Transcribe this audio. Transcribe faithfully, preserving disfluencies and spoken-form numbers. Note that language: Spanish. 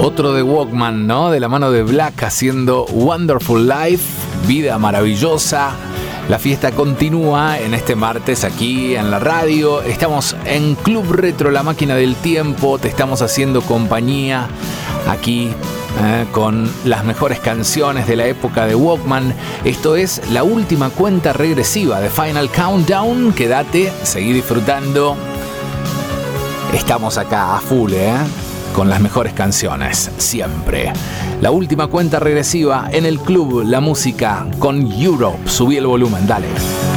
Otro de Walkman, ¿no? De la mano de Black haciendo Wonderful Life, vida maravillosa. La fiesta continúa en este martes aquí en la radio. Estamos en Club Retro, la máquina del tiempo. Te estamos haciendo compañía aquí eh, con las mejores canciones de la época de Walkman. Esto es la última cuenta regresiva de Final Countdown. Quédate, seguí disfrutando. Estamos acá a full, ¿eh? Con las mejores canciones, siempre. La última cuenta regresiva en el club, la música con Europe. Subí el volumen, dale.